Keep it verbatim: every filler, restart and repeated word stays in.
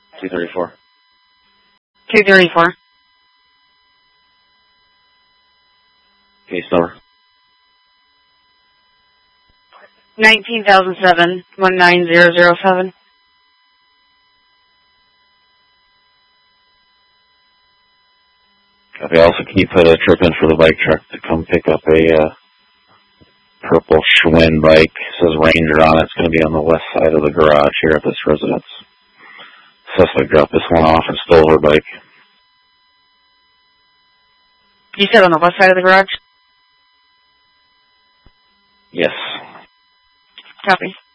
two thirty-four. two thirty-four. Case number. nineteen thousand seven, one nine zero zero seven. Copy. Also, can you put a trip in for the bike truck to come pick up a uh, purple Schwinn bike? It says Ranger on it. It's going to be on the west side of the garage here at this residence. Suspect dropped this one off and stole her bike. You said on the west side of the garage? Yes. Copy.